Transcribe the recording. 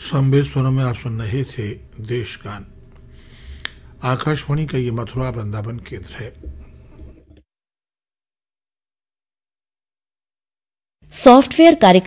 संबेश्वर में आप सुन रहे थे देश गान। आकाशवाणी का ये मथुरा वृंदावन केंद्र है। सॉफ्टवेयर कार्यक्रम